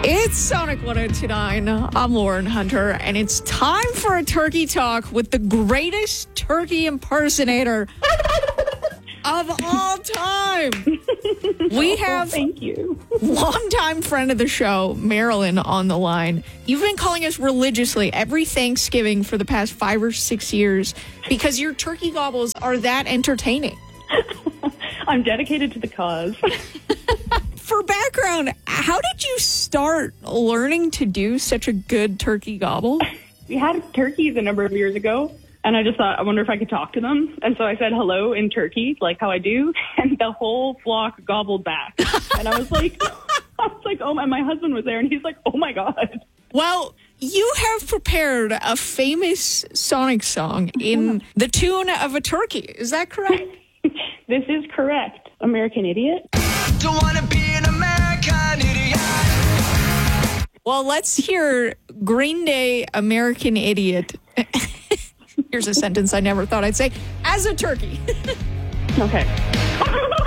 It's Sonic 102.9. I'm Lauren Hunter, and it's time for a turkey talk with the greatest turkey impersonator of all time. We have thank you. longtime friend of the show, Marilyn, on the line. You've been calling us religiously every Thanksgiving for the past 5 or 6 years because your turkey gobbles are that entertaining. I'm dedicated to the cause. For background, how did you start learning to do such a good turkey gobble? We had turkeys a number of years ago, and I just thought, I wonder if I could talk to them. And so I said hello in turkey, like how I do, and the whole flock gobbled back. And I was like, oh, my husband was there, and he's like, oh my God. Well, you have prepared a famous Sonic song in the tune of a turkey. Is that correct? This is correct. American Idiot. Don't wanna be an American idiot. Well, let's hear Green Day, American Idiot. Here's a sentence I never thought I'd say. As a turkey. Okay.